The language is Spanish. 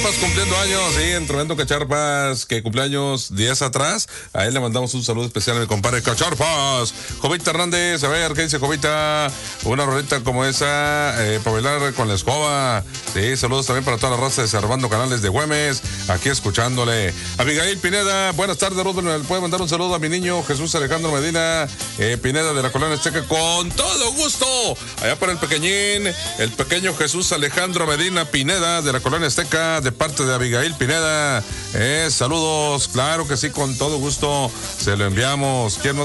Cacharpas cumpliendo años, sí, en tremendo Cacharpas, que cumpleaños días atrás. A él le mandamos un saludo especial a mi compadre Cacharpas. Jovita Hernández, a ver, ¿qué dice Jovita? Una rolita como esa, para bailar con la escoba. Sí, saludos también para toda la raza de Servando Canales de Güemes, aquí escuchándole. Abigail Pineda, buenas tardes, Ruth, ¿me puede mandar un saludo a mi niño Jesús Alejandro Medina Pineda de la Colonia Azteca? Con todo gusto, allá para el pequeñín, el pequeño Jesús Alejandro Medina Pineda de la Colonia Azteca, de parte de Abigail Pineda. Saludos, claro que sí, con todo gusto se lo enviamos. ¿Quién nos